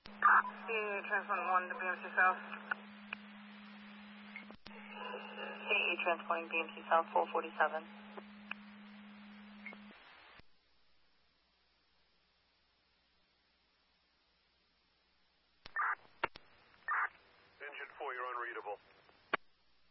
CAA transport 1 to BMC South. CAA transporting BMC South 447.